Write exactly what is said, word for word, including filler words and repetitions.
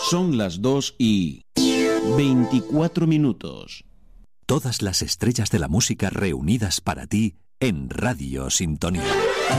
Son las dos y veinticuatro minutos. Todas las estrellas de la música reunidas para ti en Radio Sintonía.